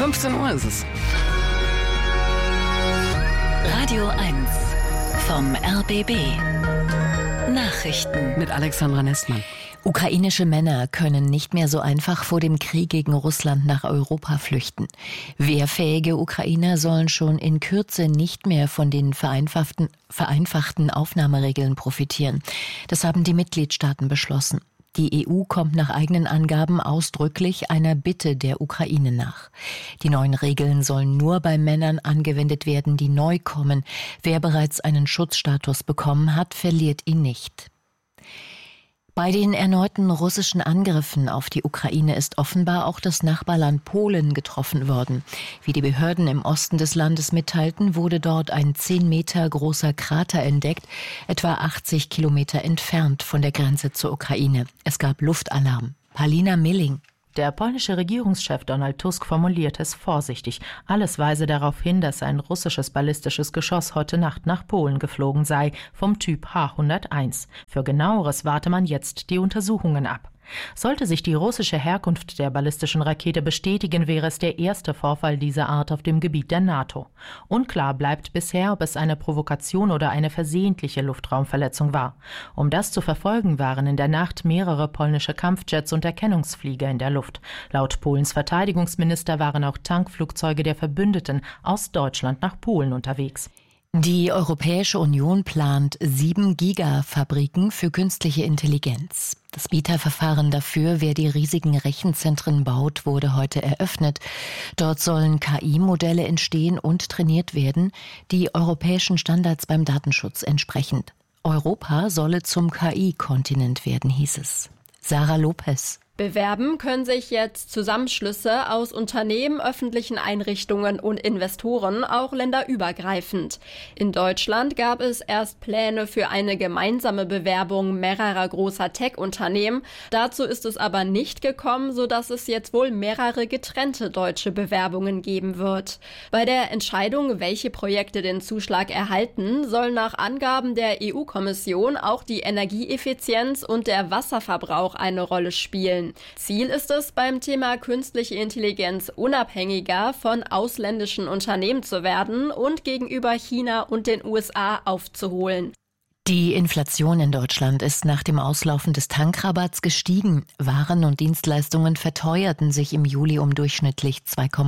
15 Uhr ist es. Radio 1 vom RBB. Nachrichten Mit Alexandra Nestmann. Ukrainische Männer können nicht mehr so einfach vor dem Krieg gegen Russland nach Europa flüchten. Wehrfähige Ukrainer sollen schon in Kürze nicht mehr von den vereinfachten Aufnahmeregeln profitieren. Das haben die Mitgliedstaaten beschlossen. Die EU kommt nach eigenen Angaben ausdrücklich einer Bitte der Ukraine nach. Die neuen Regeln sollen nur bei Männern angewendet werden, die neu kommen. Wer bereits einen Schutzstatus bekommen hat, verliert ihn nicht. Bei den erneuten russischen Angriffen auf die Ukraine ist offenbar auch das Nachbarland Polen getroffen worden. Wie die Behörden im Osten des Landes mitteilten, wurde dort ein 10 Meter großer Krater entdeckt, etwa 80 Kilometer entfernt von der Grenze zur Ukraine. Es gab Luftalarm. Palina Milling. Der polnische Regierungschef Donald Tusk formuliert es vorsichtig. Alles weise darauf hin, dass ein russisches ballistisches Geschoss heute Nacht nach Polen geflogen sei, vom Typ H-101. Für Genaueres warte man jetzt die Untersuchungen ab. Sollte sich die russische Herkunft der ballistischen Rakete bestätigen, wäre es der erste Vorfall dieser Art auf dem Gebiet der NATO. Unklar bleibt bisher, ob es eine Provokation oder eine versehentliche Luftraumverletzung war. Um das zu verfolgen, waren in der Nacht mehrere polnische Kampfjets und Erkennungsflieger in der Luft. Laut Polens Verteidigungsminister waren auch Tankflugzeuge der Verbündeten aus Deutschland nach Polen unterwegs. Die Europäische Union plant 7 Gigafabriken für künstliche Intelligenz. Das Bieterverfahren dafür, wer die riesigen Rechenzentren baut, wurde heute eröffnet. Dort sollen KI-Modelle entstehen und trainiert werden, die europäischen Standards beim Datenschutz entsprechend. Europa solle zum KI-Kontinent werden, hieß es. Sarah Lopez. Bewerben können sich jetzt Zusammenschlüsse aus Unternehmen, öffentlichen Einrichtungen und Investoren, auch länderübergreifend. In Deutschland gab es erst Pläne für eine gemeinsame Bewerbung mehrerer großer Tech-Unternehmen. Dazu ist es aber nicht gekommen, sodass es jetzt wohl mehrere getrennte deutsche Bewerbungen geben wird. Bei der Entscheidung, welche Projekte den Zuschlag erhalten, soll nach Angaben der EU-Kommission auch die Energieeffizienz und der Wasserverbrauch eine Rolle spielen. Ziel ist es, beim Thema künstliche Intelligenz unabhängiger von ausländischen Unternehmen zu werden und gegenüber China und den USA aufzuholen. Die Inflation in Deutschland ist nach dem Auslaufen des Tankrabatts gestiegen. Waren und Dienstleistungen verteuerten sich im Juli um durchschnittlich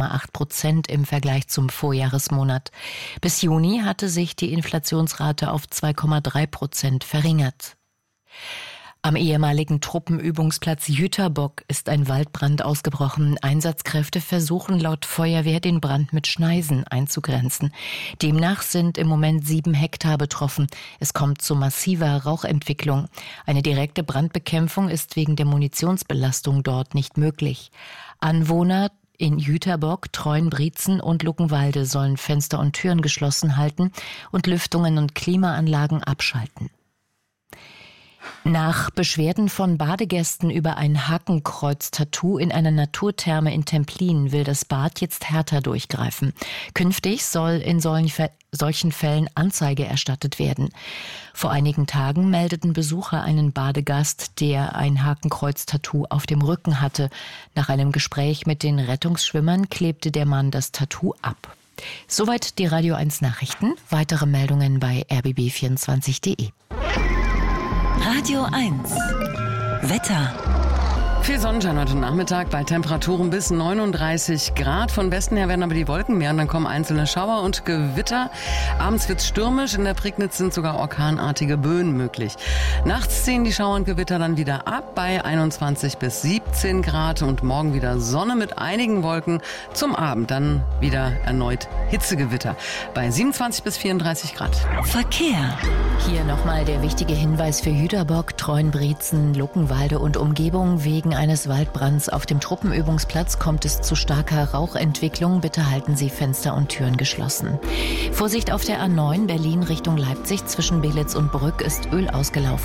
2,8% im Vergleich zum Vorjahresmonat. Bis Juni hatte sich die Inflationsrate auf 2,3% verringert. Am ehemaligen Truppenübungsplatz Jüterbock ist ein Waldbrand ausgebrochen. Einsatzkräfte versuchen laut Feuerwehr, den Brand mit Schneisen einzugrenzen. Demnach sind im Moment 7 Hektar betroffen. Es kommt zu massiver Rauchentwicklung. Eine direkte Brandbekämpfung ist wegen der Munitionsbelastung dort nicht möglich. Anwohner in Jüterbock, Treuenbrietzen und Luckenwalde sollen Fenster und Türen geschlossen halten und Lüftungen und Klimaanlagen abschalten. Nach Beschwerden von Badegästen über ein Hakenkreuz-Tattoo in einer Naturtherme in Templin will das Bad jetzt härter durchgreifen. Künftig soll in solchen Fällen Anzeige erstattet werden. Vor einigen Tagen meldeten Besucher einen Badegast, der ein Hakenkreuz-Tattoo auf dem Rücken hatte. Nach einem Gespräch mit den Rettungsschwimmern klebte der Mann das Tattoo ab. Soweit die Radio 1 Nachrichten. Weitere Meldungen bei rbb24.de. Radio 1 Wetter. Viel Sonnenschein heute Nachmittag bei Temperaturen bis 39 Grad. Von Westen her werden aber die Wolken mehr und dann kommen einzelne Schauer und Gewitter. Abends wird's stürmisch. In der Prignitz sind sogar orkanartige Böen möglich. Nachts ziehen die Schauer und Gewitter dann wieder ab bei 21 bis 17 Grad und morgen wieder Sonne mit einigen Wolken. Zum Abend dann wieder erneut Hitzegewitter bei 27 bis 34 Grad. Verkehr. Hier nochmal der wichtige Hinweis für Jüterbock, Treuenbrietzen, Luckenwalde und Umgebung. Wegen eines Waldbrands auf dem Truppenübungsplatz kommt es zu starker Rauchentwicklung. Bitte halten Sie Fenster und Türen geschlossen. Vorsicht auf der A9 Berlin Richtung Leipzig zwischen Belitz und Brück ist Öl ausgelaufen.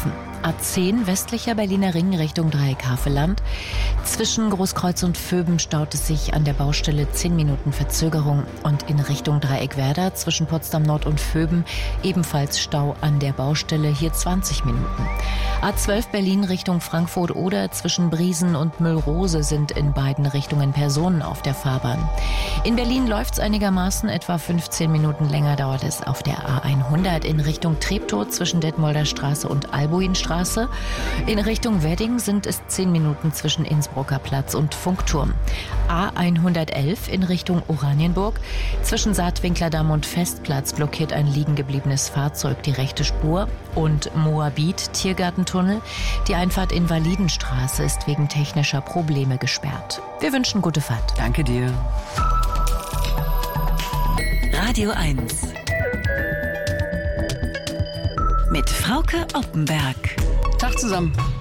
A10 westlicher Berliner Ring Richtung Dreieck-Havelland. Zwischen Großkreuz und Vöben staut es sich an der Baustelle 10 Minuten Verzögerung. Und in Richtung Dreieck-Werder zwischen Potsdam Nord und Vöben ebenfalls Stau an der Baustelle, hier 20 Minuten. A12 Berlin Richtung Frankfurt oder zwischen Briesen und Müllrose sind in beiden Richtungen Personen auf der Fahrbahn. In Berlin läuft es einigermaßen, etwa 15 Minuten länger dauert es auf der A100 in Richtung Treptow zwischen Detmolder Straße und Albuinstraße. In Richtung Wedding sind es 10 Minuten zwischen Innsbrucker Platz und Funkturm. A111 in Richtung Oranienburg. Zwischen Saatwinklerdamm und Festplatz blockiert ein liegen gebliebenes Fahrzeug die rechte Spur. Und Moabit Tiergartentunnel. Die Einfahrt Invalidenstraße ist wegen technischer Probleme gesperrt. Wir wünschen gute Fahrt. Danke dir. Radio 1 mit Frauke Oppenberg. Tag zusammen.